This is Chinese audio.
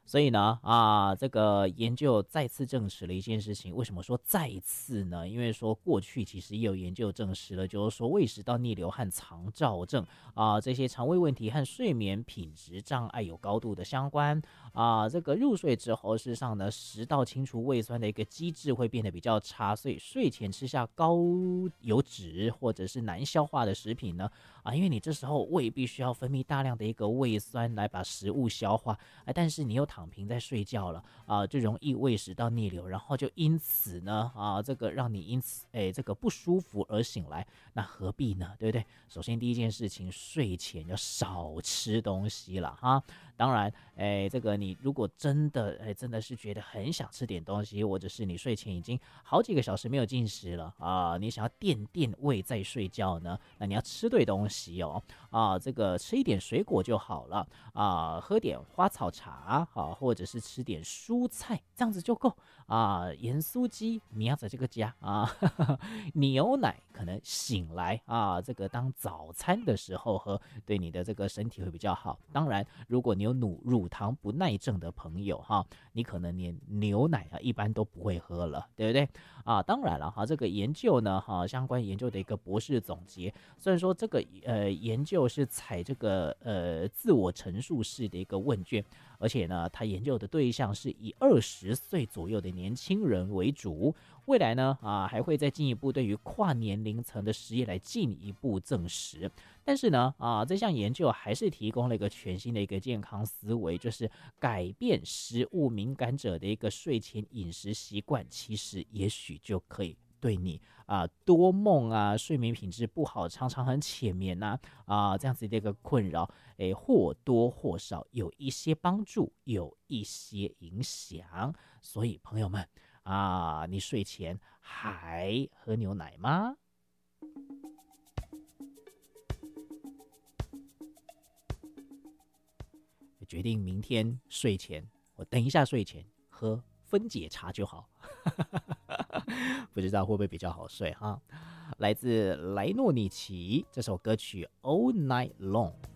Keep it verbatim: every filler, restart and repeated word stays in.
所以呢，啊，这个研究再次证实了一件事情。为什么说再次呢？因为说过去其实也有研究证实了，就是说胃食道逆流和肠燥症啊，这些肠胃问题和睡眠品质障碍有高度的相关啊。这个入睡之后，事实上呢，食道清除胃酸的一个机制会变得比较差，所以睡前吃下高油脂或者是难消化的食品呢，啊，因为你这时候胃必须要分泌大量的一个胃酸来把食物消化，啊，但是你又躺平在睡觉了啊，就容易胃食道逆流，然后就因此呢，啊，这个让你因此哎这个不舒服而醒来，那何必呢？对不对？首先第一件事情，睡前要少吃东西了哈。当然，哎，这个你如果真的哎真的是觉得很想吃点东西，或者是你睡前已经好几个小时没有进食了啊，你想要垫垫胃再睡觉呢，那你要吃对东西哦啊，这个吃一点水果就好了啊，喝点花草茶啊，或者是吃点蔬菜，这样子就够啊。盐酥鸡你要在这个家啊，呵呵牛奶可能醒来啊，这个当早餐的时候喝，对你的这个身体会比较好。当然，如果你有乳乳糖不耐症的朋友哈，你可能连牛奶啊一般都不会喝了，对不对啊？当然了哈，这个研究呢哈，相关研究的一个博士总结，虽然说这个呃研究是采这个呃自我陈述式的一个问卷，而且呢，他研究的对象是以二十岁左右的年轻人为主。未来呢啊还会再进一步对于跨年龄层的实验来进一步证实。但是呢啊这项研究还是提供了一个全新的一个健康思维，就是改变食物敏感者的一个睡前饮食习惯，其实也许就可以对你啊多梦啊睡眠品质不好常常很浅眠呐 啊, 啊这样子的一个困扰诶或多或少有一些帮助，有一些影响。所以朋友们啊，你睡前还喝牛奶吗？决定明天睡前，我等一下睡前喝分解茶就好。不知道会不会比较好睡哈？来自莱诺尼奇这首歌曲《All Night Long》。